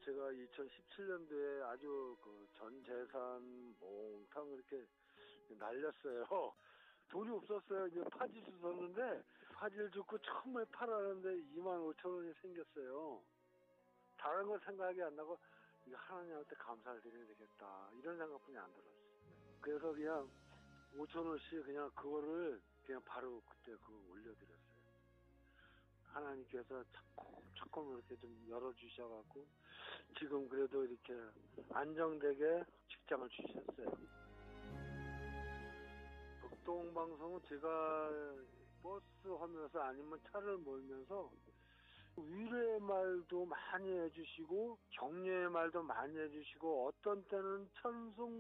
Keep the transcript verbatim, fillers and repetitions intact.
제가 이천십칠 년도에 아주 그 전 재산 몽땅 이렇게 날렸어요. 돈이 없었어요. 이제 파지 주웠는데 파지를 줍고 처음에 팔았는데 이만 오천 원이 생겼어요. 다른 건 생각이 안 나고 이거 하나님한테 감사를 드려야 되겠다 이런 생각뿐이 안 들었어요. 그래서 그냥 오천 원씩 그냥 그거를 그냥 바로 그때 그거 올려드렸어요. 하나님께서 자꾸 조금 이렇게 좀 열어주셔갖고 지금 그래도 이렇게 안정되게 직장을 주셨어요. 극동방송은 제가 버스 하면서 아니면 차를 몰면서 위로의 말도 많이 해주시고 격려의 말도 많이 해주시고 어떤 때는 찬송